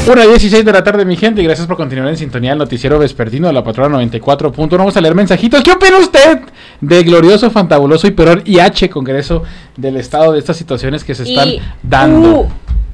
1:16 de la tarde, mi gente, y gracias por continuar en sintonía del noticiero vespertino de la Patrona 94.1. Vamos a leer mensajitos. ¿Qué opina usted del glorioso, fantabuloso y peor IH Congreso del Estado, de estas situaciones que se están dando?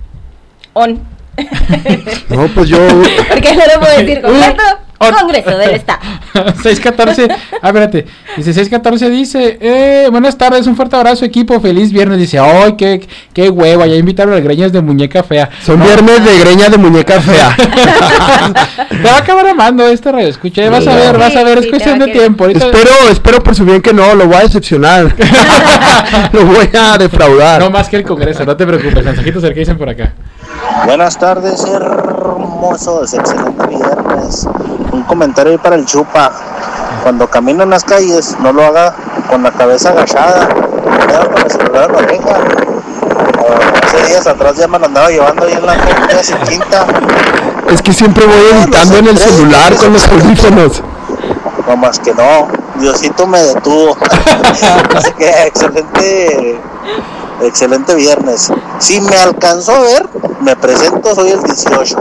No, pues yo... Porque no lo puedo decir completo. Congreso del Estado. 614, espérate. Dice 614, dice, buenas tardes, un fuerte abrazo, equipo, feliz viernes. Dice, ay, qué hueva, ya invitaron a greñas de muñeca fea. Son viernes de greña de muñeca fea. Te va a acabar amando este radio, escucha, vas a ver, es cuestión de tiempo. Ahorita... Espero por su bien que no, lo voy a decepcionar. Lo voy a defraudar. No más que el Congreso, no te preocupes, mensajitos, a ver qué dicen por acá. Buenas tardes, hermosos, excelente viernes. Un comentario ahí para el Chupa. Cuando camina en las calles, no lo haga con la cabeza agachada, con el celular en la oreja. Hace días atrás ya me lo andaba llevando ahí en la comida sin quinta. Es que siempre voy editando en el celular con los audífonos. No más que no, Diosito me detuvo. Así que excelente viernes. Si me alcanzó a ver, me presento, soy el 18.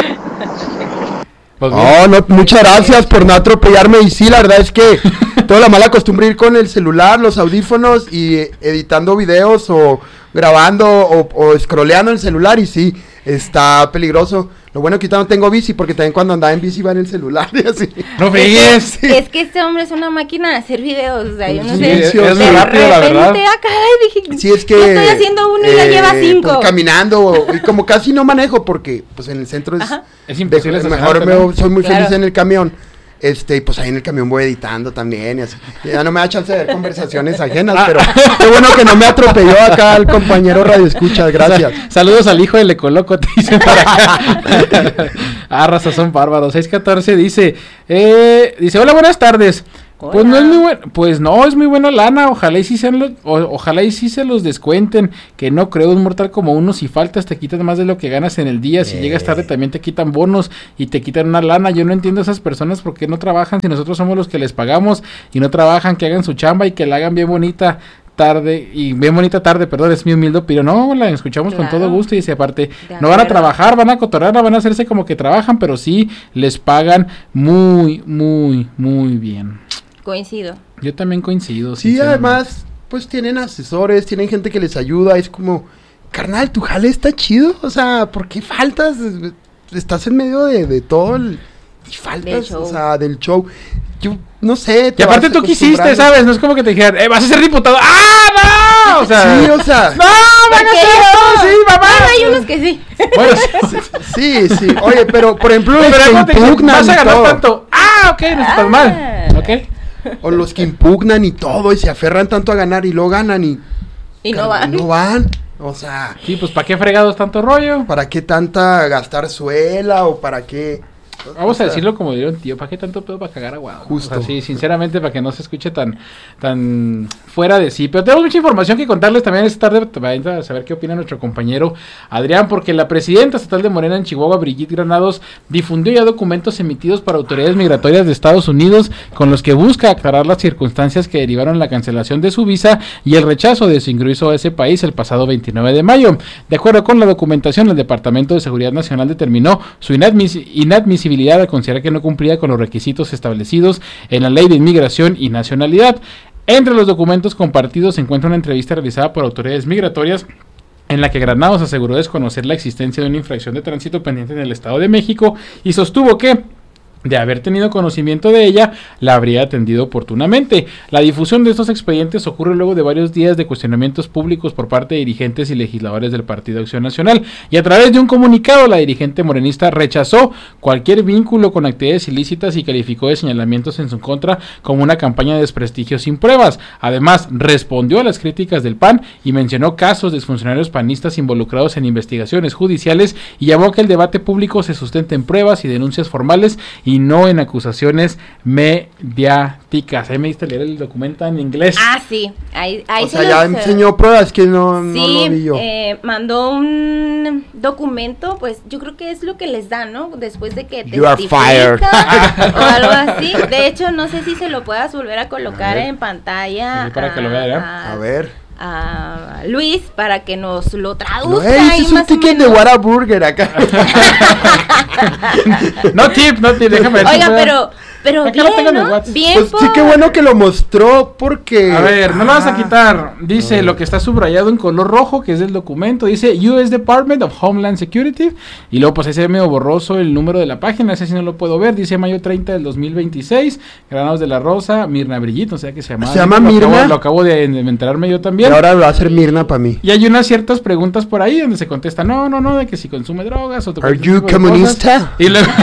No, muchas gracias por no atropellarme. Y sí, la verdad es que toda la mala costumbre ir con el celular, los audífonos y editando videos o grabando o scrolleando el celular, y sí, está peligroso. Lo bueno que ahorita no tengo bici, porque también cuando andaba en bici iba en el celular y así. No fregues. Es que este hombre es una máquina de hacer videos, o sea, yo no Sí, sé. es muy rápido, la verdad. Dije, Sí, es que yo estoy haciendo uno y ya lleva 5. Pues, caminando, y como casi no manejo, porque pues en el centro es imposible. Mejor soy muy feliz en el camión. Y pues ahí en el camión voy editando también y así. Ya no me da chance de ver conversaciones ajenas, pero qué bueno que no me atropelló acá el compañero Radio Escuchas, gracias. Saludos al hijo del Ecoloco, te dicen para acá. Raza, son bárbaros. 614 dice, hola, buenas tardes. Pues no es muy bueno, pues no, es muy buena lana, ojalá y sí se los descuenten, que no creo, un mortal como uno, si faltas te quitan más de lo que ganas en el día, si llegas tarde también te quitan bonos y te quitan una lana. Yo no entiendo a esas personas por qué no trabajan, si nosotros somos los que les pagamos y no trabajan, que hagan su chamba y que la hagan bien bonita tarde, perdón, es mi humilde, pero no, la escuchamos con todo gusto. Y dice, aparte, no van a trabajar, van a cotorrear, van a hacerse como que trabajan, pero sí les pagan muy, muy, muy bien. Coincido. Yo también coincido. Sí, además, pues tienen asesores, tienen gente que les ayuda, es como, carnal, tu jale está chido, o sea, ¿por qué faltas? Estás en medio de todo y faltas, o sea, del show. Yo no sé. Y aparte tú quisiste, ¿sabes? No es como que te dijeran, vas a ser diputado. ¡Ah, no! O sea, sí, o sea. ¡No, van a ser! ¡Sí, mamá! Bueno, hay unos que sí. Bueno, sí. Oye, pero, por ejemplo, los que impugnan vas a ganar todo. Tanto. Ok, no estás mal. Ok. O los que impugnan y todo y se aferran tanto a ganar y luego ganan y no van. No van. O sea, sí, pues ¿para qué fregados tanto rollo? ¿Para qué tanta gastar suela o para qué? Vamos a decirlo como diría un tío, ¿para qué tanto pedo para cagar agua? Justo. O sea, sí, sinceramente, para que no se escuche tan fuera de sí. Pero tenemos mucha información que contarles también esta tarde, para saber qué opina nuestro compañero Adrián, porque la presidenta estatal de Morena en Chihuahua, Brigitte Granados, difundió ya documentos emitidos para autoridades migratorias de Estados Unidos, con los que busca aclarar las circunstancias que derivaron la cancelación de su visa y el rechazo de su ingreso a ese país el pasado 29 de mayo. De acuerdo con la documentación, el Departamento de Seguridad Nacional determinó su inadmisibilidad al considerar que no cumplía con los requisitos establecidos en la Ley de Inmigración y Nacionalidad. Entre los documentos compartidos se encuentra una entrevista realizada por autoridades migratorias en la que Granados aseguró desconocer la existencia de una infracción de tránsito pendiente en el Estado de México y sostuvo que, de haber tenido conocimiento de ella, la habría atendido oportunamente. La difusión de estos expedientes ocurre luego de varios días de cuestionamientos públicos por parte de dirigentes y legisladores del Partido Acción Nacional, y a través de un comunicado la dirigente morenista rechazó cualquier vínculo con actividades ilícitas y calificó de señalamientos en su contra como una campaña de desprestigio sin pruebas. Además, respondió a las críticas del PAN y mencionó casos de exfuncionarios panistas involucrados en investigaciones judiciales y llamó a que el debate público se sustente en pruebas y denuncias formales y no en acusaciones mediáticas. Ahí me diste leer el documento en inglés. Sí. Ahí o sea, ya enseñó pruebas que no lo vi yo. Mandó un documento, pues yo creo que es lo que les dan, ¿no? Después de que You are fired. O algo así. De hecho, no sé si se lo puedas volver a colocar en pantalla. Para que lo vea, A ver. a Luis para que nos lo traduzca. Ey, ahí ese es un más o ticket de menos. Whataburger acá. No tip, déjame ver. Oiga, pero Aquí lo tengo bien, en el ¿no? WhatsApp. Bien Pues sí, qué bueno que lo mostró porque... A ver, no lo vas a quitar. Dice lo que está subrayado en color rojo, que es del documento. Dice US Department of Homeland Security. Y luego pues ese medio borroso el número de la página. Ese sí no lo puedo ver. Dice mayo 30 del 2026. Granados de la Rosa. Mirna Brillito. O sea que se llama. ¿Se llama Mirna? Lo acabo de enterarme yo Y también. ahora va a ser Mirna para mí. Y hay unas ciertas preguntas por ahí donde se contesta no, de que si consume drogas o te Are cuenta you ese tipo de comunista? cosas. Y luego,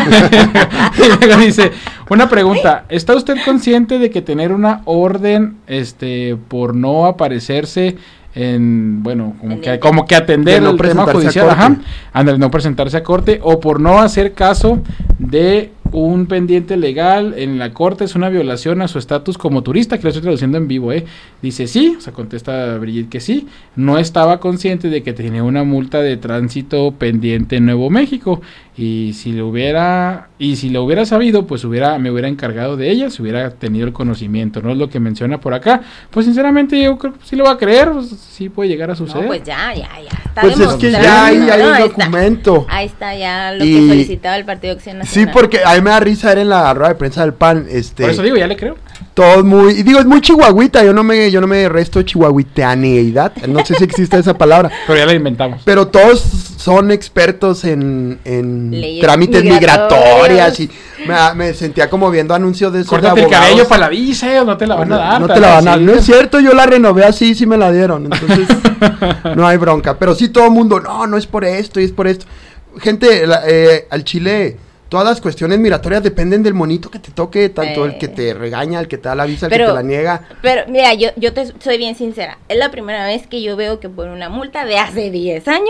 y luego dice, una pregunta, ¿está usted consciente de que tener una orden por no aparecerse en, bueno, como que atender De no el tema presentarse a judicial, corte. ajá, ándale, no presentarse a corte, o por no hacer caso de un pendiente legal en la corte es una violación a su estatus como turista, que lo estoy traduciendo en vivo, dice sí, o sea, contesta Brigitte que sí, no estaba consciente de que tenía una multa de tránsito pendiente en Nuevo México, y si lo hubiera sabido, pues me hubiera encargado de ella, si hubiera tenido el conocimiento, no es lo que menciona por acá, pues sinceramente yo creo que sí lo va a creer, pues, sí puede llegar a suceder. No, pues ya. Está Pues es que ya hay demostrado, un ¿no? documento. Ahí está ya lo Y- que solicitaba el Partido de Acción Sí, Nacional. porque a mí me da risa ver en la rueda de prensa del PAN, Por eso digo, ya le creo. todos muy, y digo, es muy chihuahuita, yo no me resto chihuahuiteaneidad, no sé si existe esa palabra, Pero ya la inventamos. pero todos son expertos en Leyes trámites migratorias. migratorias y me sentía como viendo anuncios de esos de Córtate el abogados. cabello para la visa, no te la van a dar. No te la van a dar, sí. no es cierto, yo la renové así, sí me la dieron, entonces no hay bronca, pero sí todo el mundo, no es por esto y es por esto. Gente, al Chile, todas las cuestiones migratorias dependen del monito que te toque, tanto el que te regaña, el que te da la visa, el que te la niega. Pero mira, yo te soy bien sincera, es la primera vez que yo veo que por una multa de hace 10 años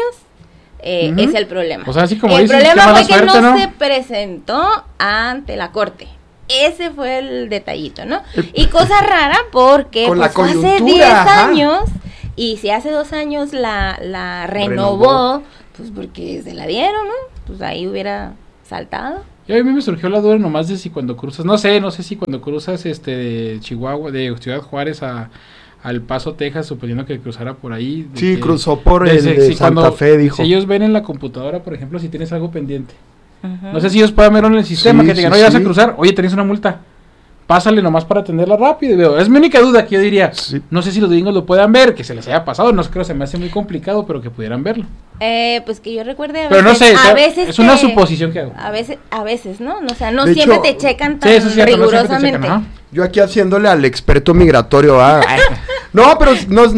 es el problema. O sea, así como el dices, qué problema mala fue que suerte, no ¿no? se presentó ante la corte. Ese fue el detallito, ¿no? Y cosa rara porque Con la pues, hace coyuntura, 10 ajá. años y si hace 2 años la renovó, pues porque se la dieron, ¿no? Pues ahí hubiera saltado. Y a mí me surgió la duda nomás de si cuando cruzas, no sé si cuando cruzas de Chihuahua, de Ciudad Juárez al Paso, Texas, suponiendo que cruzara por ahí. Sí, cruzó por el de si Santa cuando- Fe, dijo. Si ellos ven en la computadora, por ejemplo, si tienes algo pendiente. Ujú. No sé si ellos puedan ver en el sistema Sí, que te digan, sí, oye, vas a sí. cruzar, oye, tenés una multa. Pásale nomás para atenderla rápido. Y veo, es mi única duda que yo diría. Sí. No sé si los gringos lo puedan ver, que se les haya pasado, no creo, se me hace muy complicado, pero que pudieran verlo. Pues que yo recuerde Pero no sé, a veces es una te- suposición que hago. A veces, ¿no? O sea, no De siempre hecho, te checan Sí, tan eso es cierto, no siempre te checan, rigurosamente. ajá. Yo aquí haciéndole al experto migratorio, no, pero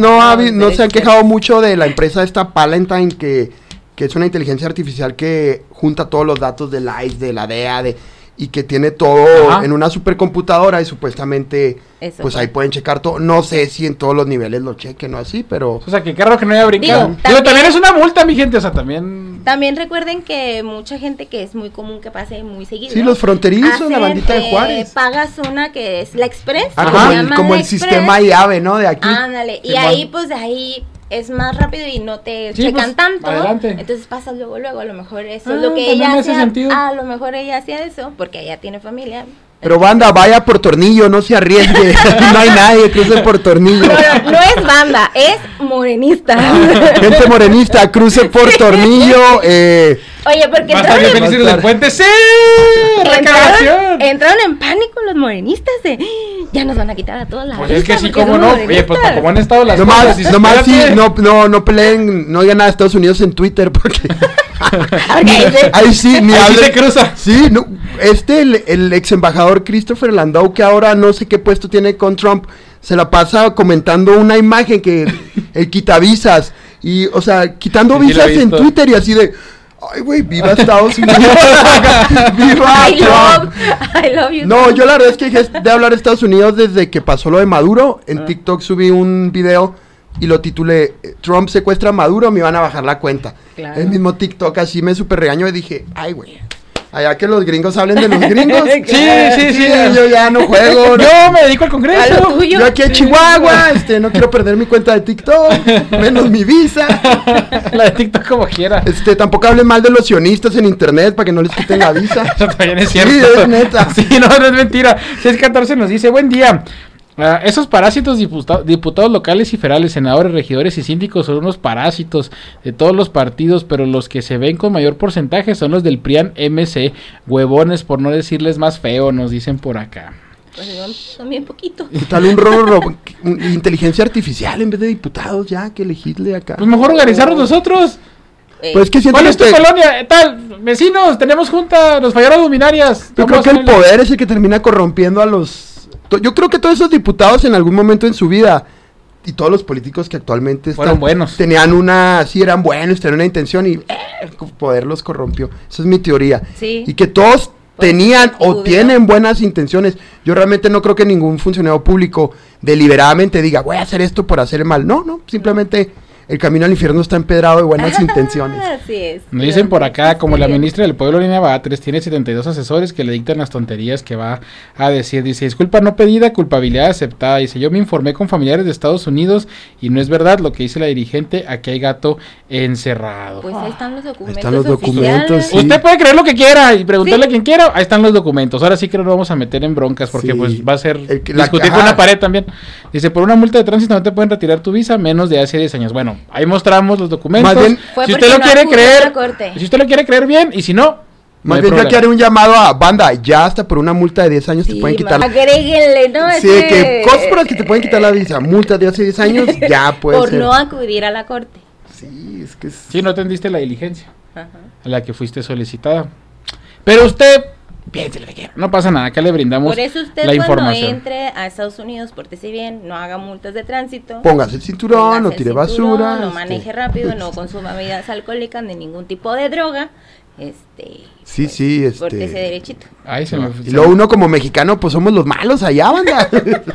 no se han quejado mucho de la empresa esta Palantine, que es una inteligencia artificial que junta todos los datos del ICE, de la DEA, y que tiene todo Ajá. en una supercomputadora y supuestamente Eso pues fue. ahí pueden checar todo. No sé si en todos los niveles lo chequen o así, pero O sea, que qué raro que no haya brincado. Digo, Digo, también también- es una multa, mi gente, o sea, también... También recuerden que mucha gente que es muy común que pase muy seguido. sí, ¿no? los fronterizos, la Hacen, bandita de Juárez. Pagas una que es la Express. Ah, que Ajá. se llama como la el Express. sistema llave, ¿no? De aquí. Ándale, y Simón. ahí pues de ahí es más rápido y no te Sí, checan pues, tanto. adelante. Entonces pasas luego, a lo mejor eso Ah, es lo que también ella hace hacía. sentido. A lo mejor ella hacía eso porque ella tiene familia. Pero banda, vaya por Tornillo, no se arriesgue. No hay nadie, cruce por Tornillo. No es banda, es morenista. Gente morenista, cruce por Tornillo. Oye, porque Va a estar bien entraron, felices Va a del estar- puente, ¡sí! ¡Recargación! entraron en pánico los morenistas de ya nos van a quitar a todos la Pues es que visa sí, porque cómo son no. Oye, pues morenistas. como han estado las cosas, Nomás, dices, nomás sí, espérate. no peleen, no digan nada de Estados Unidos en Twitter porque Porque dice, ahí sí, ni Ahí sí hablen. se cruza. Sí, no, el ex embajador Christopher Landau, que ahora no sé qué puesto tiene con Trump, se la pasa comentando una imagen que el quita visas y, o sea, quitando Sí, sí lo he visas en visto. Twitter y así de, ay, güey, viva Estados Unidos, viva Trump. I love you. No, yo la verdad es que dejé de hablar de Estados Unidos desde que pasó lo de Maduro. En TikTok subí un video y lo titulé Trump secuestra a Maduro, me iban a bajar la cuenta. Claro. El mismo TikTok así me super regañó y dije, ay, güey, allá que los gringos hablen de los gringos. Sí. Yo ya no juego. no. Yo me dedico al A lo Congreso. tuyo. Yo aquí en Chihuahua, no quiero perder mi cuenta de TikTok, menos mi visa. La de TikTok como quiera. Tampoco hablen mal de los sionistas en internet para que no les quiten la visa. Eso también es Sí, cierto. es neta. Sí, no es mentira. 614 nos dice, buen día. Esos parásitos diputados locales y federales, senadores, regidores y síndicos son unos parásitos de todos los partidos, pero los que se ven con mayor porcentaje son los del PRIAN MC, huevones por no decirles más feo, nos dicen por acá. Pues son bien poquito. Y tal inteligencia artificial en vez de diputados ya, que elegirle acá. Pues mejor organizarnos nosotros. Pues que ¿Cuál es tu colonia? Tal, vecinos, tenemos junta, nos fallaron las luminarias. Yo creo que el poder es el que termina corrompiendo a los... Yo creo que todos esos diputados en algún momento en su vida, y todos los políticos que actualmente fueron buenos, tenían eran buenos, tenían una intención y el poder los corrompió. Esa es mi teoría. Sí. Y que todos tenían o tienen buenas intenciones. Yo realmente no creo que ningún funcionario público deliberadamente diga, voy a hacer esto por hacer mal. No, simplemente el camino al infierno está empedrado de buenas intenciones. Así es. Me dicen por acá, como la ministra del Pueblo, Lina Batres, tiene 72 asesores que le dictan las tonterías que va a decir. Dice, disculpa no pedida, culpabilidad aceptada. Dice, yo me informé con familiares de Estados Unidos y no es verdad lo que dice la dirigente, aquí hay gato encerrado. Pues ahí están los documentos. Están los documentos, sí. Usted puede creer lo que quiera y preguntarle a quien quiera, ahí están los documentos. Ahora sí que no nos vamos a meter en broncas porque pues va a ser discutir con una pared también. Dice, por una multa de tránsito no te pueden retirar tu visa menos de hace 10 años. Bueno, ahí mostramos los documentos. Bien, si usted lo quiere creer, si usted lo quiere creer bien, y si no, más bien yo aquí haré un llamado a banda, ya hasta por una multa de 10 años te pueden quitar. Agréguenle, ¿no? Sí, que cosas por las que te pueden quitar la visa, multa de hace 10 años, ya puede por ser. no acudir a la corte. Sí, es que sí, no atendiste la diligencia a la que fuiste solicitada. Pero usted piense lo que quiera, no pasa nada, acá le brindamos por eso usted la información. Cuando entre a Estados Unidos, pórtese bien, no haga multas de tránsito, póngase el cinturón, no tire basura, no maneje rápido, no consuma bebidas alcohólicas ni ningún tipo de droga, sí, pórtese derechito. Ay, se me y luego uno como mexicano, pues somos los malos allá, banda.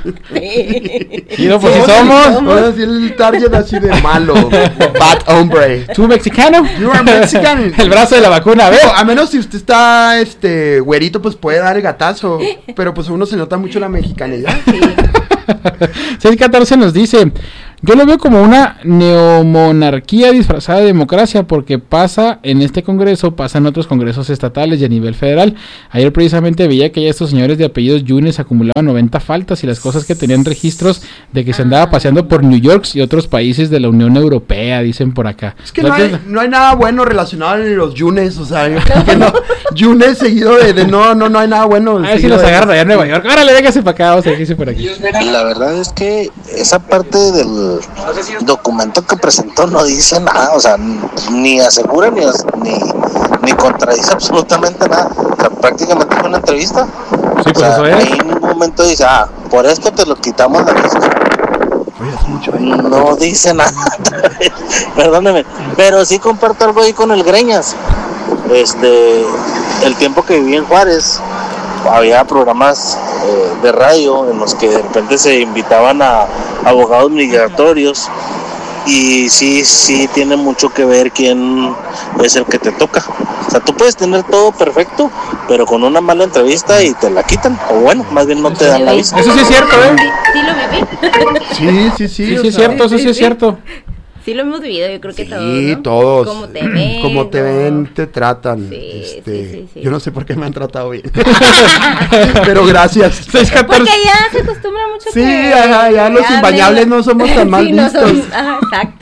Sí, no, pues sí somos. Ahora sí el target así de malo, bad hombre. ¿Tú mexicano? You are Mexican. El brazo de la vacuna, a ver. No, a menos si usted está, güerito, pues puede dar el gatazo, pero pues uno se nota mucho la mexicanidad. Sí. 614 nos dice, yo lo veo como una neomonarquía disfrazada de democracia porque pasa en este congreso, pasa en otros congresos estatales y a nivel federal. Ayer precisamente veía que ya estos señores de apellidos Yunes acumulaban 90 faltas y las cosas que tenían registros de que se andaba paseando por New York y otros países de la Unión Europea, dicen por acá. Es que no hay nada bueno relacionado en los Yunes, o sea, yo creo que no. Yunes seguido de no hay nada bueno. A ver si los agarran allá en Nueva York. Órale, véngase para acá, vamos a decirse por aquí. La verdad es que esa parte del documento que presentó no dice nada, o sea, ni asegura ni contradice absolutamente nada. O sea, prácticamente fue una entrevista. Sí, pues eso es. Ahí en ningún momento dice, por esto te lo quitamos la visa. No dice nada. Perdóneme, pero sí comparto algo ahí con el Greñas. El tiempo que viví en Juárez, había programas de radio en los que de repente se invitaban a abogados migratorios y sí tiene mucho que ver quién es el que te toca. O sea, tú puedes tener todo perfecto, pero con una mala entrevista y te la quitan, o bueno, más bien no te dan la visa. Eso sí es cierto, Sí lo viví. Sí, sí es cierto, eso sí es cierto. Sí lo hemos vivido, yo creo que todos, Sí, ¿no? todos. Como te ven, te tratan. Sí, sí. Yo no sé por qué me han tratado bien. Pero gracias. Porque ya se acostumbra mucho. Sí, ya los imbañables no somos tan mal vistos. No somos, exacto.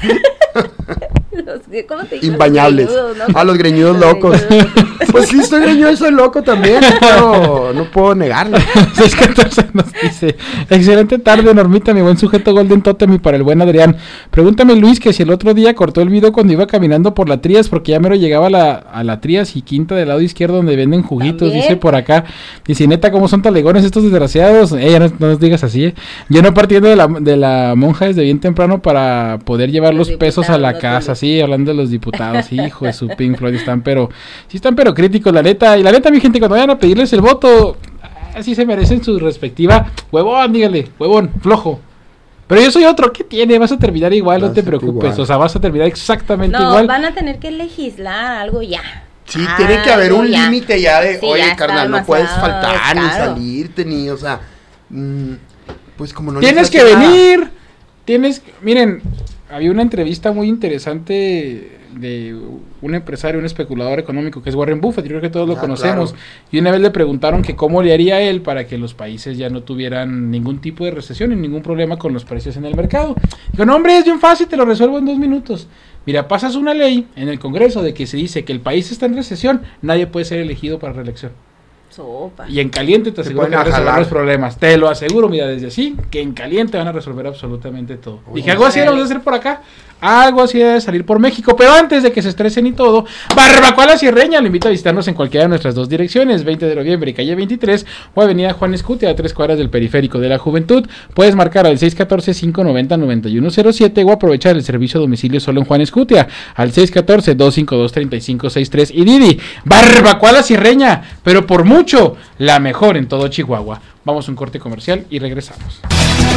¿Cómo te digo? Imbañables. Los greñudos locos. Pues sí, estoy greñudo y soy loco también, pero no puedo negarlo. 614 nos dice, excelente tarde, Normita, mi buen sujeto Golden Totem y para el buen Adrián. Pregúntame, Luis, que si el otro día cortó el video cuando iba caminando por la Trías, porque ya mero llegaba a la Trías y Quinta del lado izquierdo donde venden juguitos, ¿también? Dice por acá. Dice, neta, ¿cómo son talegones estos desgraciados? Ya no nos digas así, Yo no partiendo de la monja desde bien temprano para poder llevar los pesos a la casa, sí, hablando de los diputados, hijo de su Pink Floyd, están pero críticos, la neta, y la neta, mi gente, cuando vayan a pedirles el voto, así se merecen su respectiva, huevón, dígale, huevón, flojo. Pero yo soy otro, ¿qué tiene? Vas a terminar igual, no te preocupes, igual. O sea, vas a terminar exactamente igual. No, van a tener que legislar algo ya. Sí, tiene que haber un límite ya de, sí, oye, carnal, no puedes faltar, ni salirte, ni, o sea, pues como no... Tienes que venir, miren... había una entrevista muy interesante de un empresario, un especulador económico que es Warren Buffett, yo creo que todos lo conocemos, claro. Y una vez le preguntaron que cómo le haría él para que los países ya no tuvieran ningún tipo de recesión y ningún problema con los precios en el mercado. Dijo, no hombre, es bien fácil, te lo resuelvo en 2 minutos. Mira, pasas una ley en el Congreso de que se dice que el país está en recesión, nadie puede ser elegido para reelección. Sopa. Y en caliente te aseguro que van a resolver los problemas. Te lo aseguro, mira, desde así, que en caliente van a resolver absolutamente todo. Dije, algo así lo vamos a hacer por acá. Algo así debe salir por México. Pero antes de que se estresen y todo, Barbacoa La Sierreña lo invito a visitarnos en cualquiera de nuestras 2 direcciones, 20 de noviembre y calle 23, o avenida Juan Escutia, a 3 cuadras del Periférico de la Juventud. Puedes marcar al 614-590-9107 o aprovechar el servicio a domicilio solo en Juan Escutia, al 614-252-3563. Y Didi, Barbacoa La Sierreña, pero por mucho, la mejor en todo Chihuahua. Vamos a un corte comercial y regresamos.